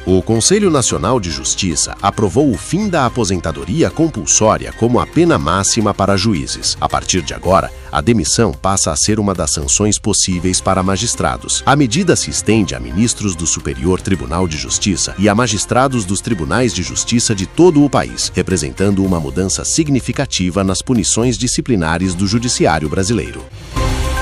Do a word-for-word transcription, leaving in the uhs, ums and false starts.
O Conselho Nacional de Justiça aprovou o fim da aposentadoria compulsória como a pena máxima para juízes. A partir de agora, a demissão passa a ser uma das sanções possíveis para magistrados. A medida se estende a ministros do Superior Tribunal de Justiça e a magistrados dos tribunais de justiça de todo o país, representando uma mudança significativa nas punições disciplinares do judiciário brasileiro.